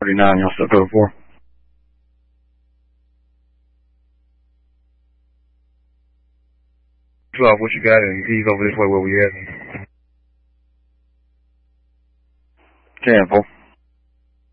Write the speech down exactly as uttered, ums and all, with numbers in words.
thirty-nine, y'all still code four. Off what you got and ease over this way where we at. ten four.